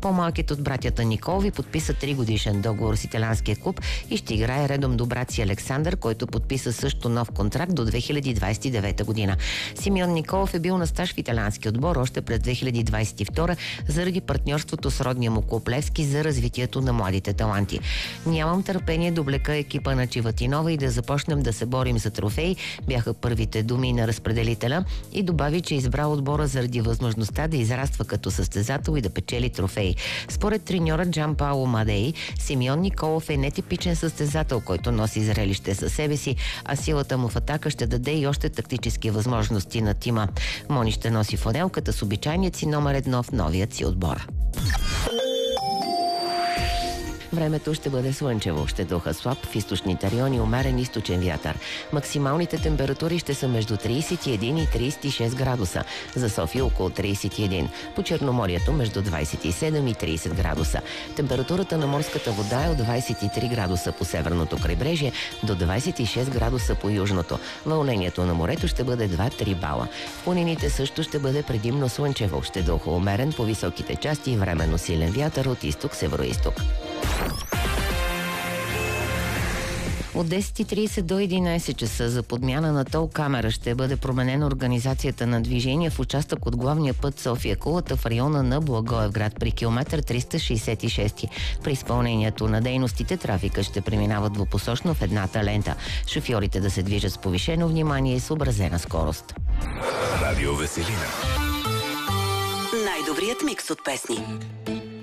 По-малкият от братята Николови подписа 3-годишен договор с италианския клуб и ще играе редом до брат си Александър, който подписа също нов контракт до 2029 година. Симеон Николов е бил на стаж в италиански отбор още през 2022 заради партньорството с родния му клуб Левски за развитието на младите таланти. Нямам търпение да облека екипа на Чиватинова и да започнем да се борим за трофеи, бяха първите думи на разпределителя и добави, че избрал отбора заради възможността да израства като състезател и да печели трофеи. Според треньора Джан Пауло Мадеи, Симеон Николов е нетипичен състезател, който носи зрелище със себе си, а силата му в атака ще даде и още тактически възможности на тима. Мони ще носи фанелката с обичайният си номер 1 в новият си отбор. Времето ще бъде слънчево, ще духа слаб в източните райони, умерен източен вятър. Максималните температури ще са между 31 и 36 градуса. За София около 31. По Черноморието между 27 и 30 градуса. Температурата на морската вода е от 23 градуса по северното крайбрежие до 26 градуса по южното. Вълнението на морето ще бъде 2-3 бала. В планините също ще бъде предимно слънчево, ще духа умерен по високите части и временно силен вятър от изток-североизток. От 10:30 до 11 часа за подмяна на тол камера ще бъде променена организацията на движение в участък от главния път София-Кулата в района на Благоевград при километър 366. При изпълнението на дейностите трафика ще преминава двупосочно в едната лента. Шофьорите да се движат с повишено внимание и съобразена скорост. Радио Веселина. Най-добрият микс от песни.